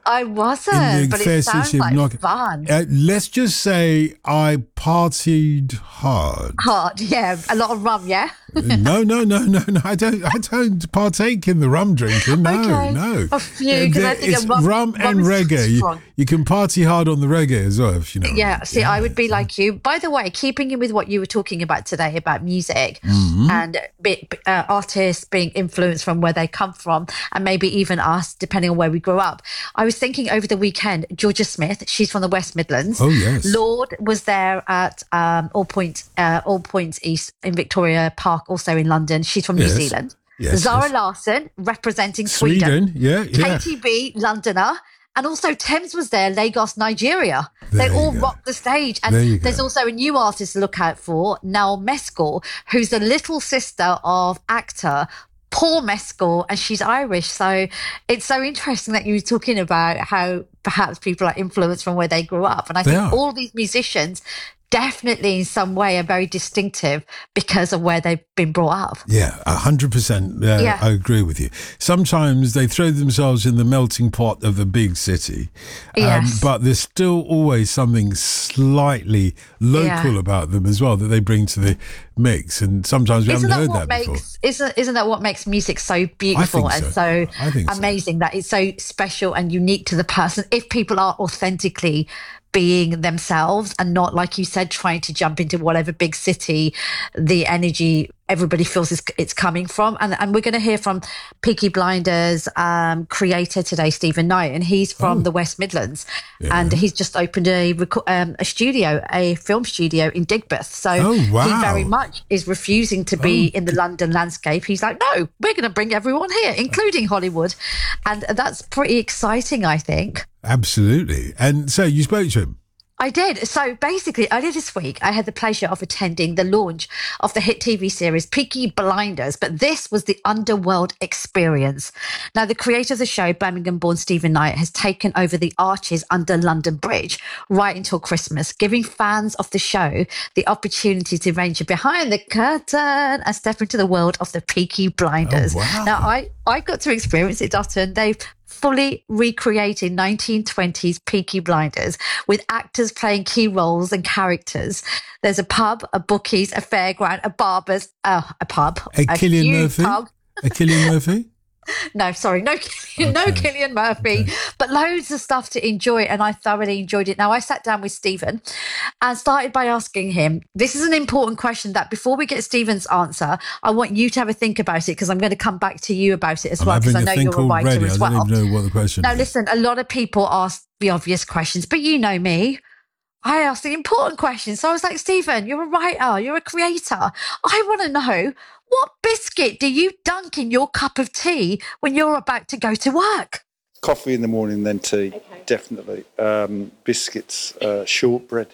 I in wasn't, the but fair it sounds city of like Nottingham. fun. Let's just say I partied hard. Hard, yeah. A lot of rum, yeah? No. I don't partake in the rum drinking. No, Okay. no. A few, because I think It's rum and is reggae. strong. You can party hard on the reggae as well, if you know. Yeah, What I mean. see, I would be like you. By the way, keeping in with what you were talking about today about music and artists being influenced from where they come from, and maybe even us, depending on where we grew up. I was thinking over the weekend, Georgia Smith, she's from the West Midlands. Oh, yes. Lord was there at All Points East in Victoria Park, also in London. She's from New Zealand. Yes, Zara Larsson, representing Sweden. Yeah. Katie B, Londoner. And also Thames was there, Lagos, Nigeria. There They you all go. rocked the stage. And There you there's go. also a new artist to look out for, Nell Mescal, who's the little sister of actor Paul Mescal, and she's Irish. So it's so interesting that you were talking about how perhaps people are influenced from where they grew up. And I They think are. all these musicians definitely in some way are very distinctive because of where they've been brought up. Yeah, 100%. Yeah. I agree with you. Sometimes they throw themselves in the melting pot of the big city, Yes. but there's still always something slightly local about them as well that they bring to the mix. And sometimes we haven't heard that before. Isn't that what makes music so beautiful and so I think so. amazing, that it's so special and unique to the person if people are authentically being themselves and not, like you said, trying to jump into whatever big city the energy everybody feels it's coming from. And we're going to hear from Peaky Blinders creator today, Stephen Knight, and he's from the West Midlands. Yeah. And he's just opened a film studio in Digbeth. So Oh, wow. he very much is refusing to be in the London landscape. He's like, no, we're going to bring everyone here, including Hollywood. And that's pretty exciting, I think. Absolutely. And so you spoke to him? I did. So basically, earlier this week, I had the pleasure of attending the launch of the hit TV series Peaky Blinders, but this was the underworld experience. Now, the creator of the show, Birmingham-born Stephen Knight, has taken over the arches under London Bridge right until Christmas, giving fans of the show the opportunity to venture behind the curtain and step into the world of the Peaky Blinders. Oh, wow. Now, I got to experience it, Dutton. They've fully recreated 1920s Peaky Blinders with actors playing key roles and characters. There's a pub, a bookies, a fairground, a barber's, a pub, A Cillian huge Murphy? pub. A Cillian Murphy? No, sorry, no Cillian Murphy, but loads of stuff to enjoy, and I thoroughly enjoyed it. Now, I sat down with Stephen and started by asking him, this is an important question that before we get Stephen's answer, I want you to have a think about it, because I'm going to come back to you about it as well, because I know you're a writer as well. I don't even know what the question Now, is. listen, a lot of people ask the obvious questions, but you know me. I ask the important questions. So I was like, Stephen, you're a writer, you're a creator. I want to know, what biscuit do you dunk in your cup of tea when you're about to go to work? Coffee in the morning, then tea, definitely. Biscuits, shortbread.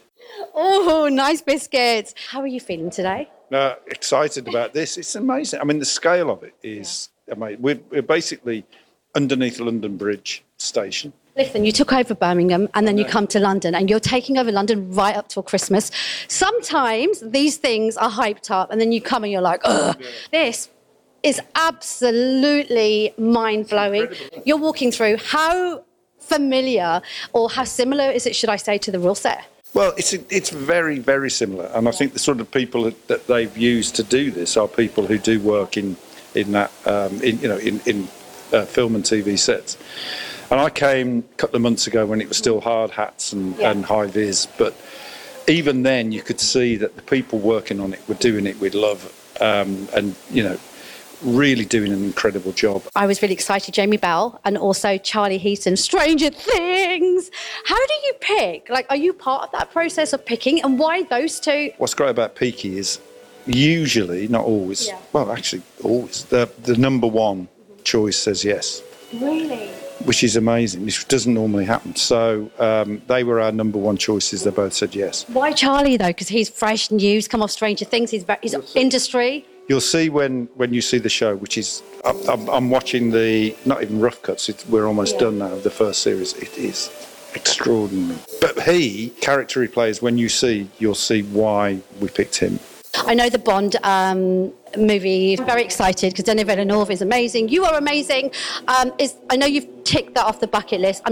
Oh, nice biscuits. How are you feeling today? Excited about this. It's amazing. I mean, the scale of it is amazing. We're basically underneath London Bridge station. Listen, you took over Birmingham and then you come to London and you're taking over London right up till Christmas. Sometimes these things are hyped up and then you come and you're like, ugh. This is absolutely mind-blowing. You're walking through. How familiar or how similar is it, should I say, to the real set? Well, it's very, very similar. And I think the sort of people that they've used to do this are people who do work in that, film and TV sets. And I came a couple of months ago when it was still hard hats and high vis, but even then you could see that the people working on it were doing it with love, and really doing an incredible job. I was really excited. Jamie Bell and also Charlie Heaton, Stranger Things. How do you pick? Like, are you part of that process of picking, and why those two? What's great about Peaky is usually, not always, well, actually always, the number one choice says yes. Really? Which is amazing. This doesn't normally happen. So they were our number one choices. They both said yes. Why Charlie, though? Because he's fresh and new. He's come off Stranger Things. He's industry. You'll see when you see the show, which is, I'm watching the, not even rough cuts, we're almost done now, the first series. It is extraordinary. But character he plays, when you see, you'll see why we picked him. I know the Bond movie. I'm very excited because Denis Villeneuve is amazing. You are amazing. I know you've ticked that off the bucket list.